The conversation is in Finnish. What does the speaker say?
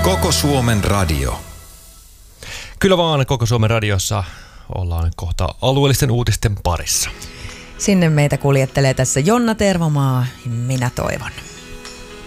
Koko Suomen radio. Kyllä vaan Koko Suomen radiossa ollaan kohta alueellisten uutisten parissa. Sinne meitä kuljettelee tässä Jonna Tervomaa, minä toivon.